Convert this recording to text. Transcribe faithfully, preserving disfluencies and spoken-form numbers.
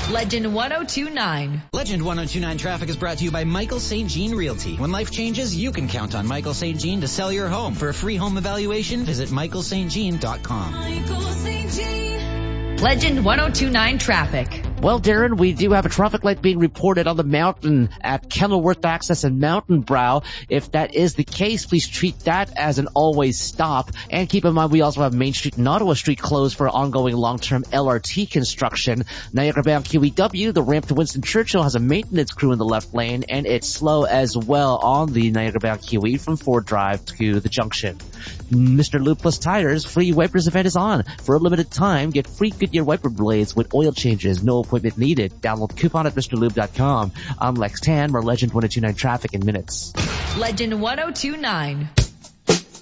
Legend one oh two nine. Legend one oh two nine Traffic is brought to you by Michael Saint Jean Realty. When life changes, you can count on Michael Saint Jean to sell your home. For a free home evaluation, visit michael st jean dot com. Michael Saint Jean. Legend one oh two nine Traffic. Well, Darren, we do have a traffic light being reported on the mountain at Kenilworth Access and Mountain Brow. If that is the case, please treat that as an always stop. And keep in mind, we also have Main Street and Ottawa Street closed for ongoing long-term L R T construction. Niagara-bound Q E W, the ramp to Winston Churchill has a maintenance crew in the left lane, and it's slow as well on the Niagara-bound Q E from Ford Drive to the junction. Mister Lube Plus Tires Free Wipers event is on. For a limited time, get free Goodyear wiper blades with oil changes, no appointment needed. Download coupon at Mr Lube dot com. I'm Lex Tan, more Legend one oh two nine Traffic in minutes. Legend one oh two nine.